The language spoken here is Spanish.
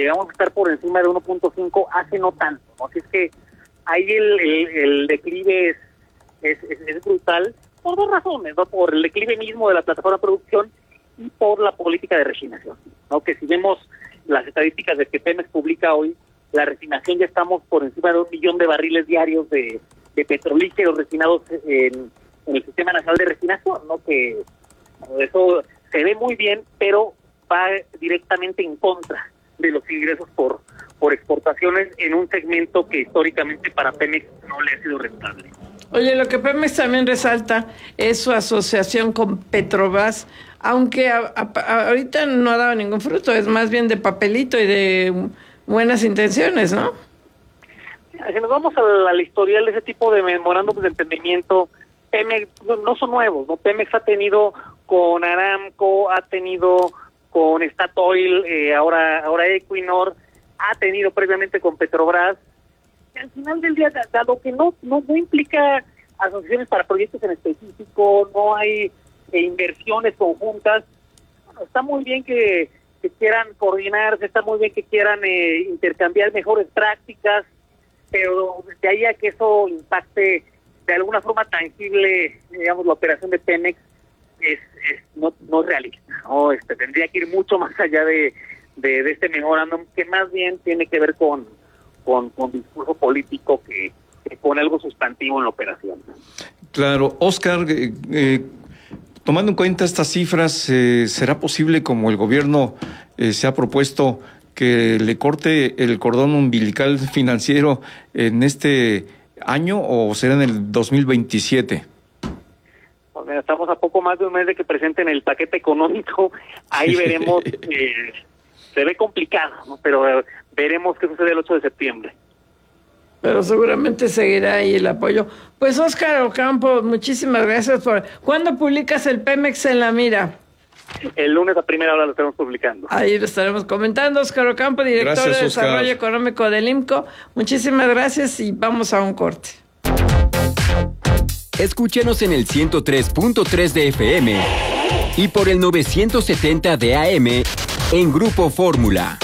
llegamos a estar por encima de 1.5 hace no tanto, ¿no? Así es que ahí el declive es brutal por dos razones, ¿no? Por el declive mismo de la plataforma de producción y por la política de refinación, ¿no? Que si vemos las estadísticas de que Pemex publica hoy, la refinación ya estamos por encima de 1 millón de barriles diarios de petrolíferos refinados en el Sistema Nacional de Refinación, ¿no? Que eso se ve muy bien, pero va directamente en contra de los ingresos por exportaciones en un segmento que históricamente para Pemex no le ha sido rentable. Oye, lo que Pemex también resalta es su asociación con Petrobras, aunque ahorita no ha dado ningún fruto, es más bien de papelito y de buenas intenciones, ¿no? Si nos vamos al historial de ese tipo de memorándums de entendimiento, Pemex no son nuevos, ¿no? Pemex ha tenido con Aramco, ha tenido con Statoil, ahora Equinor, ha tenido previamente con Petrobras. Al final del día, dado que no implica asociaciones para proyectos en específico, no hay inversiones conjuntas, bueno, está muy bien que quieran coordinarse, está muy bien que quieran intercambiar mejores prácticas, pero de ahí a que eso impacte de alguna forma tangible, digamos, la operación de Pemex, no es realista, ¿no? Tendría que ir mucho más allá de este memorándum, que más bien tiene que ver con discurso político que con algo sustantivo en la operación. Claro, Óscar, tomando en cuenta estas cifras, ¿será posible, como el gobierno se ha propuesto, que le corte el cordón umbilical financiero en este año o será en el 2027? Pues mira, estamos a poco más de un mes de que presenten el paquete económico, ahí veremos, se ve complicado, ¿no? Pero veremos qué sucede el 8 de septiembre. Pero seguramente seguirá ahí el apoyo. Pues Óscar Ocampo, muchísimas gracias por... ¿Cuándo publicas el Pemex en la mira? El lunes a primera hora lo estaremos publicando. Ahí lo estaremos comentando. Óscar Ocampo, director gracias, de Óscar. Desarrollo Económico del IMCO. Muchísimas gracias y vamos a un corte. Escúchenos en el 103.3 de FM y por el 970 de AM en Grupo Fórmula.